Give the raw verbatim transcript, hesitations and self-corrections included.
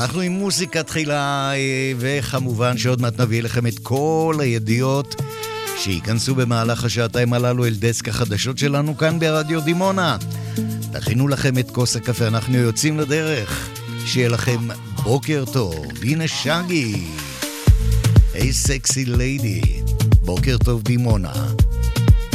אנחנו עם מוזיקה תחילה, וכמובן שעוד מעט נביא לכם את כל הידיעות שיכנסו במהלך השעתיים הללו אל דסק החדשות שלנו כאן ברדיו דימונה. תכינו לכם את כוס הקפה, אנחנו יוצאים לדרך. שיהיה לכם בוקר טוב. הנה שגי, היי סקסי ליידי, בוקר טוב דימונה.